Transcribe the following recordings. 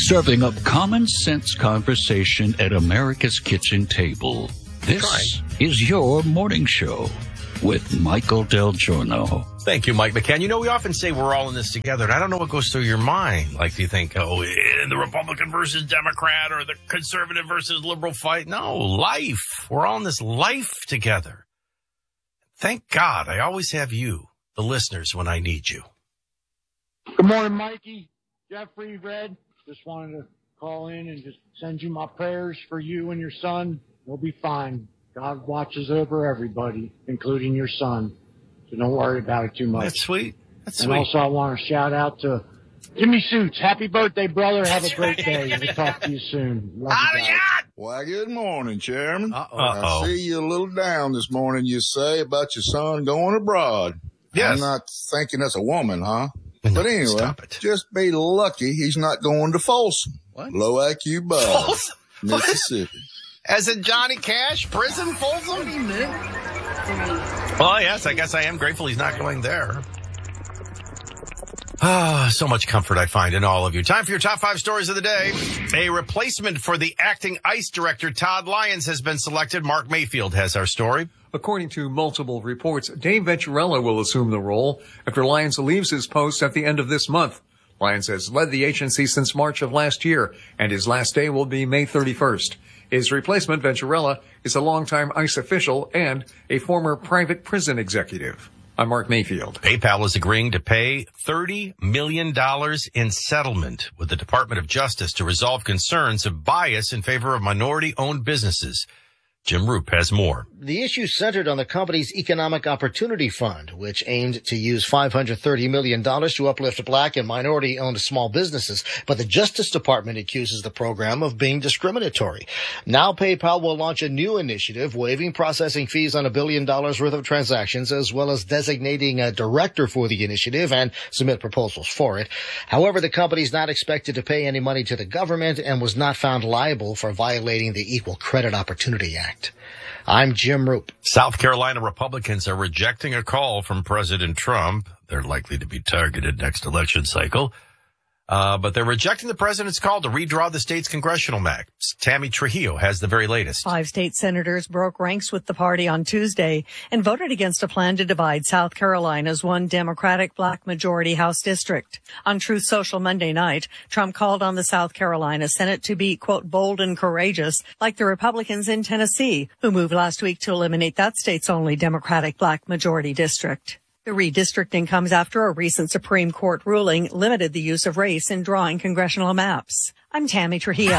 serving up common sense conversation at America's kitchen table. This is your morning show with Michael Del Giorno. Thank you, Mike McCann. You know, we often say we're all in this together, and I don't know what goes through your mind. Like, do you think, the Republican versus Democrat or the conservative versus liberal fight? No, life. We're all in this life together. Thank God I always have you, the listeners, when I need you. Good morning, Mikey. Jeffrey, Red. Just wanted to call in and just send you my prayers for you and your son. You'll be fine. God watches over everybody, including your son. So don't worry about it too much. That's sweet. And also I want to shout out to Jimmy Suits. Happy birthday, brother. Have a great day. We'll talk to you soon. Love you guys. Why, good morning, Chairman. Uh-oh. I see you a little down this morning, you say, about your son going abroad. Yes. I'm not thinking that's a woman, huh? No, but anyway, stop it. just be lucky he's not going to Folsom. What? Low IQ Bob, Folsom? Mississippi. As in Johnny Cash, prison, Folsom? Well, yes, I guess I am grateful he's not going there. So much comfort I find in all of you. Time for your top 5 stories of the day. A replacement for the acting ICE director, Todd Lyons, has been selected. Mark Mayfield has our story. According to multiple reports, Dave Venturella will assume the role after Lyons leaves his post at the end of this month. Lyons has led the agency since March of last year, and his last day will be May 31st. His replacement, Venturella, is a longtime ICE official and a former private prison executive. I'm Mark Mayfield. PayPal is agreeing to pay $30 million in settlement with the Department of Justice to resolve concerns of bias in favor of minority-owned businesses. Jim Roop has more. The issue centered on the company's Economic Opportunity Fund, which aimed to use $530 million to uplift black and minority-owned small businesses. But the Justice Department accuses the program of being discriminatory. Now PayPal will launch a new initiative, waiving processing fees on $1 billion worth of transactions, as well as designating a director for the initiative and submit proposals for it. However, the company is not expected to pay any money to the government and was not found liable for violating the Equal Credit Opportunity Act. I'm Jim Roop. South Carolina Republicans are rejecting a call from President Trump. They're likely to be targeted next election cycle. But they're rejecting the president's call to redraw the state's congressional maps. Tammy Trujillo has the very latest. 5 state senators broke ranks with the party on Tuesday and voted against a plan to divide South Carolina's one Democratic black majority House district. On Truth Social Monday night, Trump called on the South Carolina Senate to be, quote, bold and courageous, like the Republicans in Tennessee, who moved last week to eliminate that state's only Democratic black majority district. The redistricting comes after a recent Supreme Court ruling limited the use of race in drawing congressional maps. I'm Tammy Trujillo.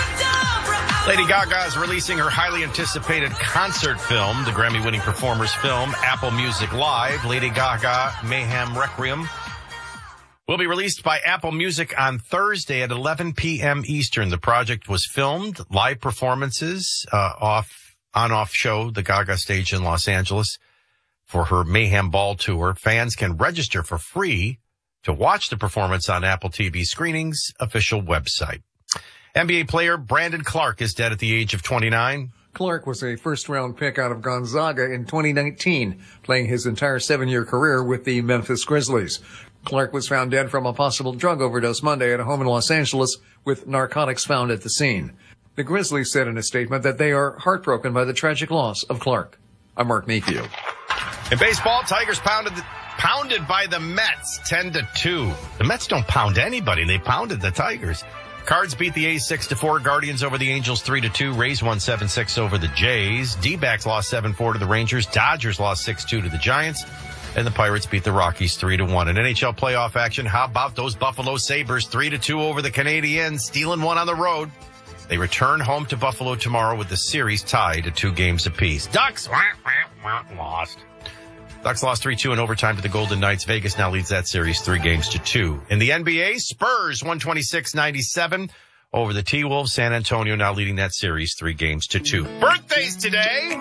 Lady Gaga is releasing her highly anticipated concert film, the Grammy-winning performer's film, Apple Music Live. Lady Gaga Mayhem Requiem will be released by Apple Music on Thursday at 11 p.m. Eastern. The project was filmed, live performances, on-off show, the Gaga stage in Los Angeles. For her Mayhem Ball tour, fans can register for free to watch the performance on Apple TV Screenings' official website. NBA player Brandon Clark is dead at the age of 29. Clark was a first-round pick out of Gonzaga in 2019, playing his entire 7-year career with the Memphis Grizzlies. Clark was found dead from a possible drug overdose Monday at a home in Los Angeles with narcotics found at the scene. The Grizzlies said in a statement that they are heartbroken by the tragic loss of Clark. I'm Mark Mayfield. In baseball, Tigers pounded by the Mets 10-2. The Mets don't pound anybody. They pounded the Tigers. Cards beat the A's 6-4. Guardians over the Angels 3-2. Rays won 7-6 over the Jays. D-backs lost 7-4 to the Rangers. Dodgers lost 6-2 to the Giants. And the Pirates beat the Rockies 3-1. In NHL playoff action, how about those Buffalo Sabres 3-2 over the Canadiens, stealing one on the road. They return home to Buffalo tomorrow with the series tied at 2 games apiece. Ducks lost. Ducks lost 3-2 in overtime to the Golden Knights. Vegas now leads that series 3-2. In the NBA, Spurs 126-97 over the T-Wolves. San Antonio now leading that series 3-2. Birthdays today.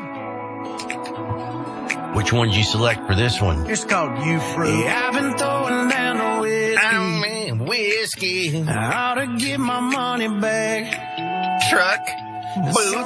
Which one did you select for this one? It's called You Fruit. Yeah, I've been throwing down the whiskey. Whiskey. I ought to get my money back. Truck. Boots.